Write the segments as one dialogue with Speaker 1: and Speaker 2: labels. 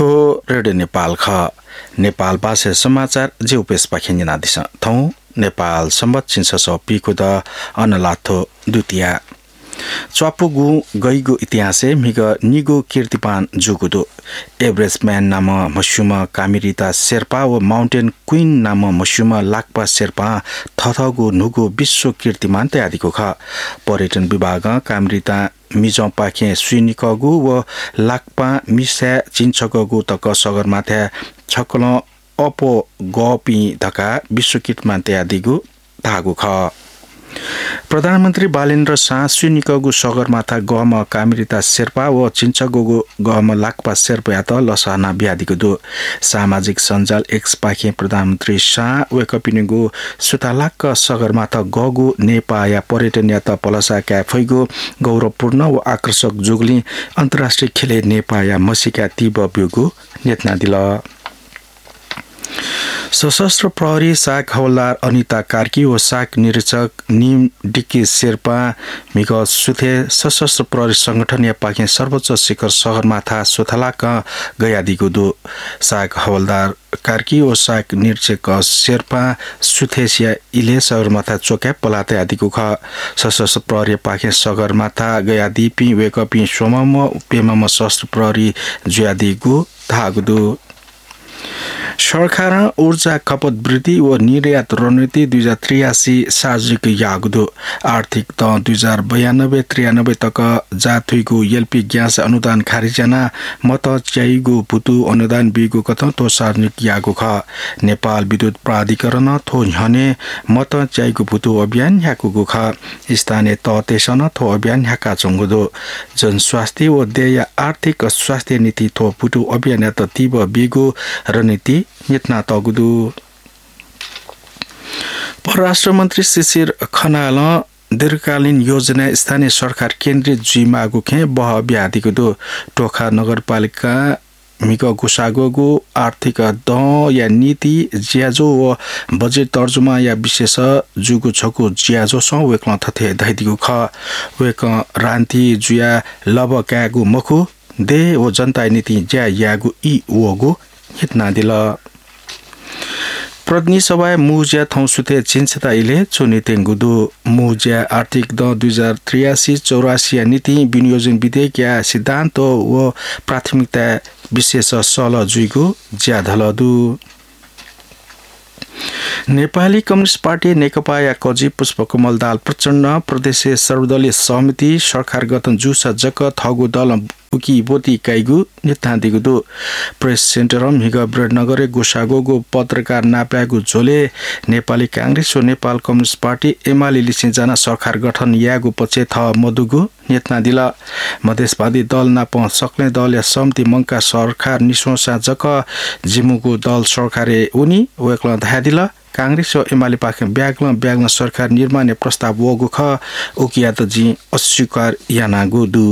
Speaker 1: थो रेडियो नेपाल ख नेपाल भाषा समाचार जे उपेश पाखिन्जना दिस थौ नेपाल सम्बत चिन्ससो पिको द अनलाथो द्वितीय च्वापुगु गइगु इतिहासे मिग निगु कीर्तिपान जुगुदु एभरेस्ट म्यान नाम मस्युमा कामिरिता शेर्पा व माउन्टेन क्वीन नाम मस्युमा लाक्पा शेर्पा थथगु नुगु विश्व कीर्तिमान तयादिको ख पर्यटन विभाग कामिरिता मिजो पाखे सुनिकगु व लाक्पा मिसा चिन्चकगु तक सगरमाथा छकल अपो गपि धका विश्व कीर्तिमान तयादिगु धागु ख प्रधानमन्त्री बालेन्द्र शाह सुनिकगु सगरमाथा गम कामिरिता शेर्पा व चिन्चगुगु गम लाक्पा शेर्पा त लसहना ब्यादिको दु सामाजिक सञ्जाल एक्स पाखे प्रधानमन्त्री शाह वेकपिनिगु सुतालाक सगरमाथा गगु नेपाया पर्यटन या त पलसा क्याफैगु गौरवपूर्ण व आकर्षक जुगली अन्तर्राष्ट्रिय खेले नेपाया मसिका तिब ब्युगु नेतना दिल सशस्त्र प्रहरी शाख हवलदार अनिता कार्की व शाख निरीक्षक निम डिक्की शेर्पा मिग सुथे सशस्त्र प्रहरी संगठन या पाखे सर्वोच्च शिखर सगरमाथा सोथलाक गयादिगु दु शाख हवलदार कार्की व शाख निरीक्षक शेर्पा सुथेसिया इले सगरमाथा चोक्या पलाते आदिगु ख सशस्त्र प्रहरी पाखे सगरमाथा गयादि पि वेकपि सोमम पेमम सशस्त्र प्रहरी जुयादिगु धागुदु सरकार ऊर्जा खपत वृद्धि व निर्यात रणनीति 2083 सार्वजनिक यागुदो आर्थिक त 2092-93 तक जाथुइगु एलपी ग्यास अनुदान खारिजना मत च्याइगु पुतु अनुदान बिगु कथ तो सार्वजनिक यागु ख नेपाल विद्युत प्राधिकरण थो हने मत च्याइगु पुतु अभियान याकुगु ख स्थानीय तहतेसन थो अभियान याका चंगुदो जनस्वास्थ्य व देय आर्थिक स्वास्थ्य नीति थो पुतु अभियान त तिब बिगु रणनीति यत्ना तगुदु परराष्ट्र मन्त्री शिशिर खनाल दीर्घकालीन योजना स्थानीय सरकार केन्द्रित जिमागु खे बह ब्यादिगु दु टोखा नगरपालिका मिक गुसागोगु आर्थिक द या नीति ज्याजो व बजेट तर्जुमा या विशेष जुगु छकु ज्याजो स वेक्ल थथे धाइदिगु ख वेक रान्ति जुया लब क्यागु मखु दे व जनता नीति ज्या यागु इ वगु हितना दिल प्रज्ञी सभा मुज्या थौसुते चिन्सता इले चुनितेंगुदु मुज्या आर्थिक द 2083-84 नीति विनियोजन विधेयक या सिद्धान्त व प्राथमिकता विशेष सल जुइगु ज्याधलदु नेपाली कम्युनिस्ट पार्टी नेकपा या कजी पुष्पकमल दाल प्रचण्ड प्रदेश सर्वदलीय समिति सरकार गठन जुस जक थगु दल उकी बोती काइगु नेतादिगु दु प्रेस सेन्टर मिग ब्रेडनगर गुसागोगु पत्रकार नाप्यागु झोले नेपाली कांग्रेस व नेपाल कम्युनिस्ट पार्टी एमाले लिसिजना सरकार गठन यागु पछि थ मधुगु नेतना दिल मधेसवादी दल नाप सक्ने दल या समिति मंका सरकार निसोसा जक जिमुगु दल सरकारे उनी वेक्ल धादिल कांग्रेस व एमाले पाखे ब्याग्न सरकार निर्माण प्रस्ताव वगु ख उकिया त जी अस्वीकार यानागु दु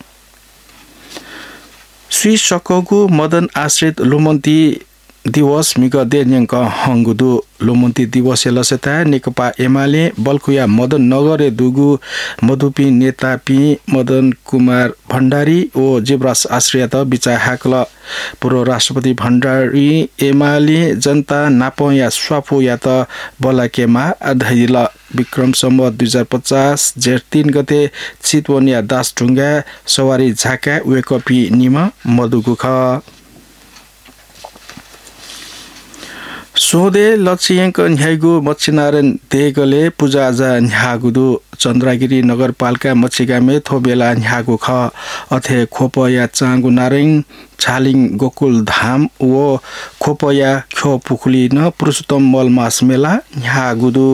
Speaker 1: श्री सकगु मदन आश्रित लोमन्ती दिवस मिग देन्यंक हंगुदु लोमन्ती दिवस लसता नेकपा एमाले बल्कुया मदन नगरे दुगु मधुपी नेता पी मदन कुमार भण्डारी ओ जीवराज आश्रित बिचा हाकल पूर्व राष्ट्रपति भण्डारी एमाले जनता नापो या स्वाफो या त बलाकेमा आधाइल विक्रम सम्वत 2050 जेठ 3 गते चितवन या दासढुङ्गा सवारी झाका वेकपी निम मधुगु ख सोदे लक्ष्यंक न्यायगु मच्छिनारायण देगले पूजाआजा न्यागुदु चन्द्रगिरी नगरपालिका मच्छिगामे थोबेला न्यागु ख अथे खोपया चांगु नारायण छालिङ गोकुल धाम व खोपया ख्यो पुखुली न पुरुषोत्तम मल मास मेला न्यागुदु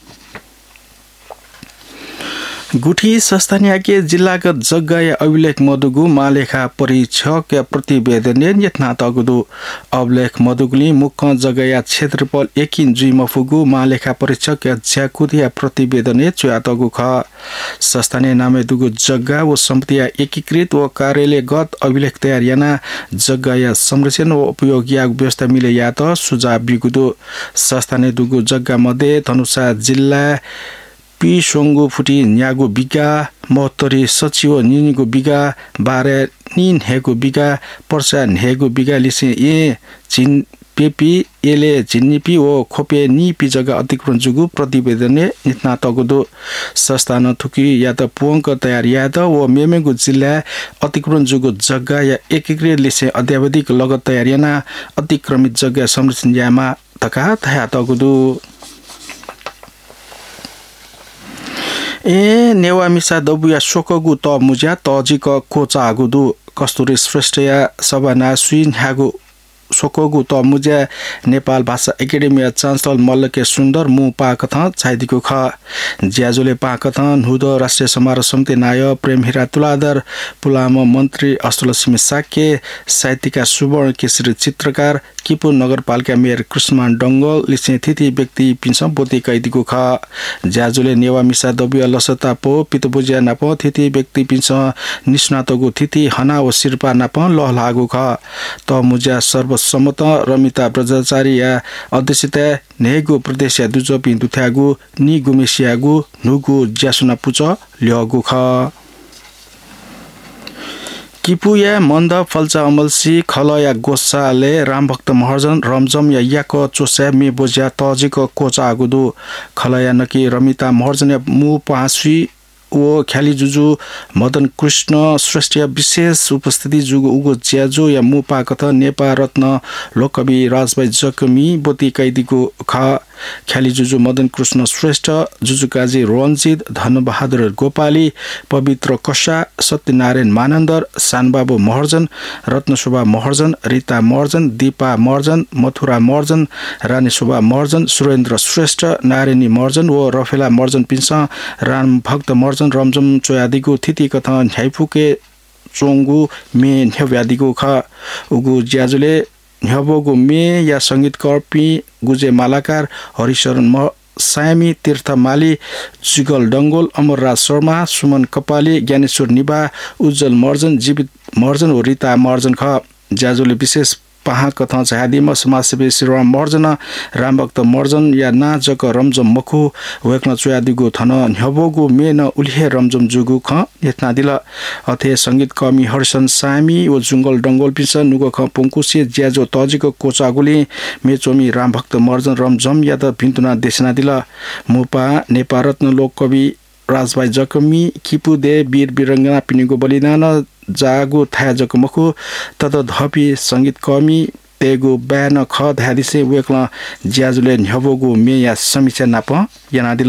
Speaker 1: गुठी संस्थानीय जिल्लागत जग्गा या अभिलेख मधुगु मालेखा परीक्षक या प्रतिवेदन यत्ना तगुदु अभिलेख मधुगुली मुख्य जग्गा या क्षेत्रफल एकिन जुइ मफुगु मालेखा परीक्षक या ज्याकुद या प्रतिवेदन चुया तगु ख संस्थानीय नामे दुगु जग्गा व सम्पत्ति या एकीकृत व कार्यालयगत अभिलेख तयार याना जग्गा या संरक्षण व उपयोग या व्यवस्था मिले या त सुझाव बिगुदु संस्थानीय दुगु जग्गा मध्ये धनुषा जिल्ला पी सोंगु फुटी न्यागु बिगा मोहतरी सचिव निनिगु बिगा बारे निन हेगु बिगा पर्सा हेगु बिगा लिसे ए चिन पेपी एले जिन्निपी ओ खोपे निपी जग्गा अतिक्रमण जुगु प्रतिवेदनले नितना तगुदो संस्थान थुकी या त पोंक तयार या त ओ मेमेगु जिल्ला अतिक्रमण जुगु जग्गा या एकीकृत लिसे अध्यावधिक लगत तयार याना अतिक्रमित जग्गा संरक्षण यामा तका तया तगुदो ए नेवा मिसा दबुया सोकगु त मुज्या तजिक कोचा गुदु कस्तुरी श्रेष्ठ या सभाना सुइन हागु सोकोगु त मुज्या नेपाल भाषा एकाडेमी चान्सलर मल्लके सुन्दर मु पाकथ छाइदिको ख ज्याजुले पाकथ हुद राष्ट्रिय समारोह समिति नाय प्रेम हिरा तुलादर पुलाम मन्त्री अष्टलक्ष्मी साक्य साहित्यिका सुवर्ण केसरी चित्रकार किपु नगरपालिका मेयर कृष्णमान डंगल लिसे थिति व्यक्ति पिन्सम बोती कैदिको ख ज्याजुले नेवा मिसा दबिया लसता पो पितबुजिया नाप थिति व्यक्ति पिन्स निष्णातगु थिति हना व सिरपा नाप लहलागु ख त मुज्या सर्वसम्मत रमिता ब्रजाचारी या अध्यक्षता नेगु प्रदेश या दुजपि दुथ्यागु नि गुमेसियागु नुगु ज्यासुना पुच ल्यागु ख किपुया मन्द फल्चा अमलसी खलया गोसाले रामभक्त महर्जन रमजम या याक चोस्या मे बोज्या तजिक कोचा आगुदु खलया नकी रमिता महर्जन या मु पासी ओ ख्याली जुजु मदन कृष्ण श्रेष्ठ विशेष उपस्थिति जुगु उगो ज्याजो या मुपा कथ नेपा रत्न लोककवि राजभाइ जकमी बोती कैदीको ख ख्याली जुजु मदन कृष्ण श्रेष्ठ जुजुकाजी रञ्जित धनबहादुर गोपाली पवित्र कषा सत्यनारायण मानन्दर सानबाबु महर्जन रत्नशोभा महर्जन रीता महर्जन दीपा महर्जन मथुरा महर्जन रानीशोभा महर्जन सुरेन्द्र श्रेष्ठ नारायणी महर्जन व रफेला महर्जन पिन्स राम भक्त महर्जन रमजम चोयादिको थिति कथा न्याइफुके चोंगु मे न्याव्यादिको ख उगु ज्याजुले न्याबोगु मे या संगीत कर्पी गुजे मालाकार हरिशरण सायमी तीर्थ माली जुगल डंगोल अमरराज शर्मा सुमन कपाली ज्ञानेश्वर निबा उज्जवल महर्जन जीवित महर्जन व रीता महर्जन ख ज्याजुले विशेष पहा कथा चाहदिम समाजसेवी श्रीराम महर्जन रामभक्त महर्जन या नाजक रमजम मखु वेक्न चोयादिगु थन न्यबोगु मेन उल्हे रमजम जुगु ख यतना दिल अथे संगीत कमी हर्षन सामी व जुंगल डंगोल पिस नुगो ख पंकुसे ज्याजो तजिको कोचागुली मेचोमी रामभक्त महर्जन रमजम या त भिन्तुना देशना दिल मुपा नेपाल रत्न लोककवि राजभाइ जकमी किपु दे वीर बिरंगना पिनिगो बलिदान जागु थाया जकमखु तत धपी संगीत कमी तेगु ब्यान ख धादिसे वेक्ल ज्याजुले न्यबोगु मे या समीक्षा नाप यानादिल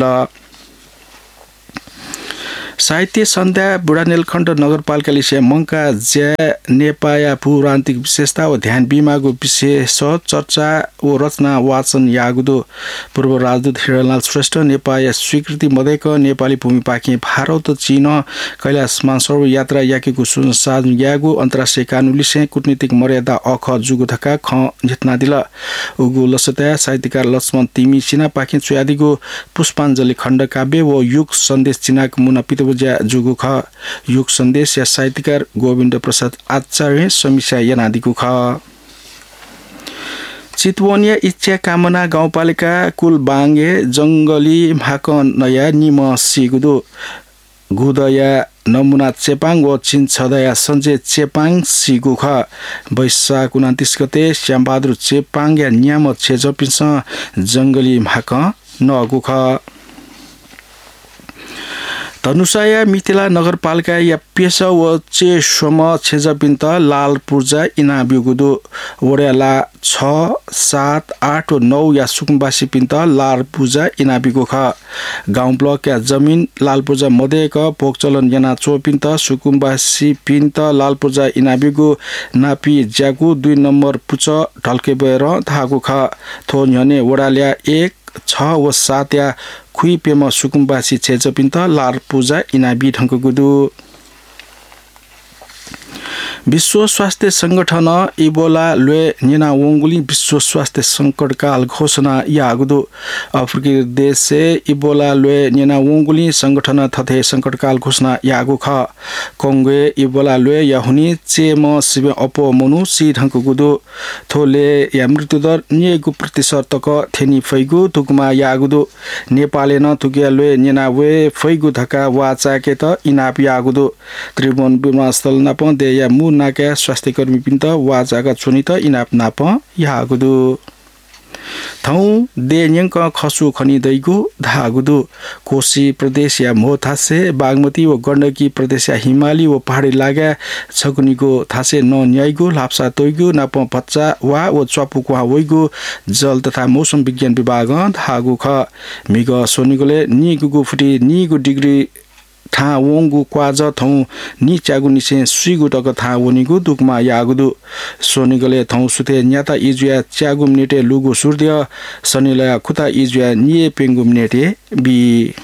Speaker 1: साहित्य सन्ध्या बुढानेलखण्ड नगरपालिकाले मंका ज्या नेपाया पौराणिक विशेषता व ध्यान बिमागु विशेष चर्चा व रचना वाचन यागुदो पूर्व राजदूत हिरलाल श्रेष्ठ नेपाया स्वीकृति मध्यक नेपाली भूमि पाके भारत चीन कैलाश मानसरोवर यात्रा याकेको सुनसाज यागु अन्तर्राष्ट्रिय कानुनले कूटनीतिक मर्यादा अख जुगु धका ख जितना दिल उगु लसता साहित्यकार लक्ष्मण तिमी सिना पाके चुयादिगो पुष्पाञ्जली खण्ड काव्य व युग सन्देश चिनाक मुना बुझा जुगु ख युग सन्देश या साहित्यकार गोविन्द प्रसाद आचार्य समीक्षा यनादिको ख चितवनिया इच्छा कामना गाउँपालिका कुलबाङ्गे जंगली भाक नया निम सिगुदो गुदया नमुना चेपाङ व चिन छदया सञ्जय चेपाङ सिगु ख वैशाख 29 गते श्यामबहादुर चेपाङ या न्याम छेजपिस जंगली भाक नगु ख धनुषाया मिथिला नगरपालिका या पेशा व चे सोम छेजपिन्त लाल पूर्जा इना बिगुदो वड्याला 6, 7, 8 व 9 या सुकुम्बासी पिन्त लाल पूजा इना बिगो ख गाउँ ब्लक या जमिन लाल पूजा मध्यक पोकचलन याना चोपिन्त सुकुम्बासी पिन्त लाल पूजा इना बिगो नापी ज्यागु 2 नम्बर पुच ढल्के बेर धागु ख थो न्यने वडाल्या 1, 6 व 7 या खुई पेम सुकुम्बासी छेजपिन्त लाल पूजा इना बि ढंग गुदु विश्व स्वास्थ्य संगठन इबोला लुए निना वोंगुली विश्व स्वास्थ्य संकट काल घोषणा यागुदु अफ्रिकी देश से इबोला लुए निना वोंगुली संगठन थथे संकट काल घोषणा यागु ख कोंगे इबोला लुए याहुनी चेम सिबे अपो मनु सि ढंकु गुदु थोले या मृत्युदर 9% तक थेनी फैगु तुकुमा यागुदु नेपाले न तुकिया लुए निना वे फैगु धका वाचाके त इनाप यागुदु त्रिभुवन विमानस्थल नप दे या मु नाका स्वास्थ्य कर्मी पिन्त वाचाका चुनित इनाप नाप यागुदु थौ दे न्यंक खसु खनि दैगु धागुदु कोशी प्रदेश या मोथासे बागमती व गण्डकी प्रदेश या हिमाली व पहाडी लागा छकुनिको थासे न न्यायगु लाप्सा तोइगु नाप पच्चा वा च्वापुको वइगु जल तथा मौसम विज्ञान विभाग धागु ख मिग सोनिगोले निगुगु फुटी निगु डिग्री था वोंगु क्वाज थौ नि च्यागु निसे सुइगु टक था वनिगु दुकमा यागुदु सोनिगले थौ सुते न्याता इजुया च्यागु मिनेटे लुगु सूर्य सनिला खुता इजुया निए पेंगु मिनेटे बी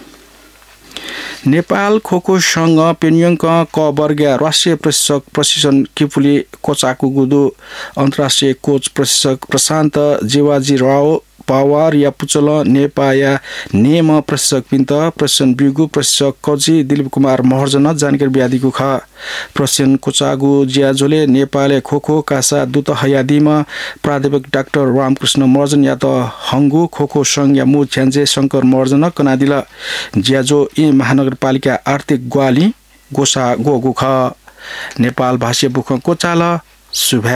Speaker 1: नेपाल खोखो संघ पेन्यंक क वर्ग राष्ट्रिय प्रशिक्षण किपुली कोचाकु गुदु अन्तर्राष्ट्रिय कोच प्रशिक्षक प्रशान्त जेवाजी राव पावर या पुचल नेपाया नेम प्रशिक्षक पिन्त प्रशिक्षण बिगु प्रशिक्षक कजी दिलीप कुमार महर्जन जानकारी ब्यादिगु ख प्रशिक्षण कोचागु ज्याजोले नेपालले खोखो कासा दुत हयादीमा प्राध्यापक डाक्टर रामकृष्ण महर्जन या त हंगु खोखो संघ या मु छ्यान्जे शंकर महर्जन कनादिला ज्याजो इ महानगरपालिका आर्थिक ग्वाली गोसा गोगु ख नेपाल भाषा बुख कोचाल सुभे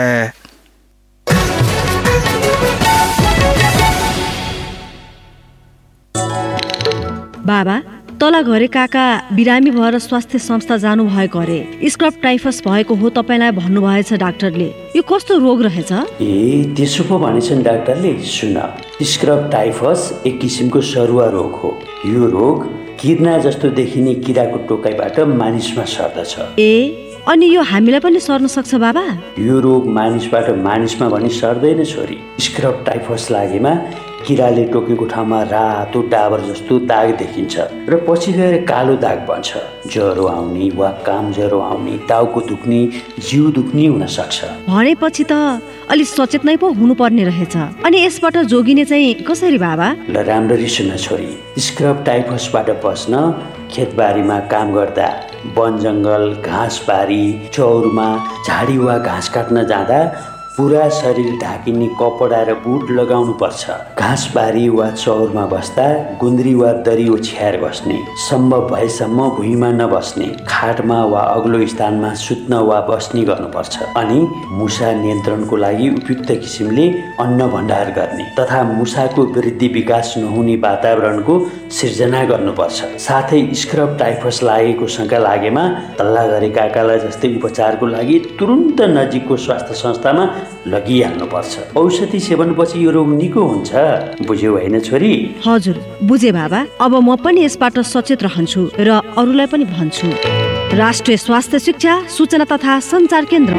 Speaker 2: बाबा तला घरे काका बिरामी भएर स्वास्थ्य संस्था जानु भएको अरे स्क्रब टाइफस भएको हो तपाईलाई भन्नु भएछ डाक्टरले यो कस्तो रोग रहेछ
Speaker 3: त्यसो पो भनेछन् डाक्टरले सुन स्क्रब टाइफस एक किसिमको सरुवा रोग हो यो रोग किर्ना जस्तो देखिने किराको टोकाइबाट मानिसमा सर्दछ
Speaker 2: अनि यो हामीलाई पनि सर्न सक्छ बाबा
Speaker 3: यो रोग मानिसबाट मानिसमा पनि सर्दैन छोरी स्क्रब टाइफस लागेमा किराले टोकेको ठाउँमा रातो डाबर जस्तो दाग देखिन्छ र पछि गएर कालो दाग बन्छ ज्वरो आउने वा काम ज्वरो आउने टाउको दुख्ने जिउ दुख्ने हुन सक्छ
Speaker 2: भनेपछि त अलि सचेत नै पो हुनुपर्ने रहेछ अनि यसबाट जोगिने चाहिँ कसरी बाबा
Speaker 3: ल राम्ररी सुन छोरी स्क्रब टाइफसबाट बस्न खेतबारीमा काम गर्दा वन जङ्गल घाँसबारी चौरमा झाडी वा घाँस काट्न जाँदा पूरा शरीर ढाकिने कपडा र बुट लगाउनु पर्छ घाँसबारी वा चौरमा बस्दा गुन्द्री वा दरी ओछ्याएर बस्ने सम्भव भएसम्म भुइँमा नबस्ने खाटमा वा अग्लो स्थानमा सुत्न वा बस्ने गर्नुपर्छ अनि मुसा नियन्त्रणको लागि उपयुक्त किसिमले अन्न भण्डार गर्ने तथा मुसाको वृद्धि विकास नहुने वातावरणको सिर्जना गर्नुपर्छ साथै स्क्रब टाइफस लागेको शंका लागेमा तल्ला घरे काकालाई जस्तै उपचारको लागि तुरुन्त नजिकको स्वास्थ्य संस्थामा लगिहाल्नुपर्छ औषधि सेवनपछि यो रोग निको हुन्छ बुझ्यौ हैन छोरी
Speaker 2: हजुर बुझे बाबा अब म पनि यसबाट सचेत रहन्छु र अरूलाई पनि भन्छु राष्ट्रिय स्वास्थ्य शिक्षा सूचना तथा सञ्चार केन्द्र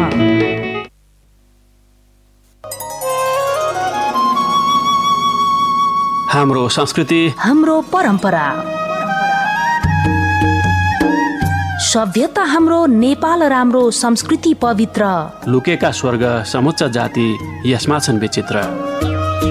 Speaker 4: हाम्रो संस्कृति
Speaker 5: हाम्रो परम्परा सभ्यता हाम्रो नेपाल राम्रो संस्कृति पवित्र
Speaker 4: लुकेका स्वर्ग समुच्च जाति यसमा छन् विचित्र